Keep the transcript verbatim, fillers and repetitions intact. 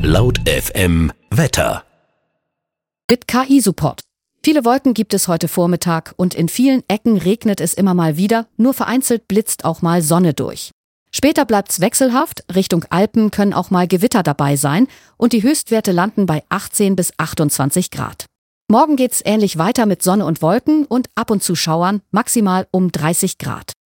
Laut F M Wetter. Mit K I-Support. Viele Wolken gibt es heute Vormittag und in vielen Ecken regnet es immer mal wieder, nur vereinzelt blitzt auch mal Sonne durch. Später bleibt's wechselhaft, Richtung Alpen können auch mal Gewitter dabei sein und die Höchstwerte landen bei achtzehn bis achtundzwanzig Grad. Morgen geht's ähnlich weiter mit Sonne und Wolken und ab und zu Schauern, maximal um dreißig Grad.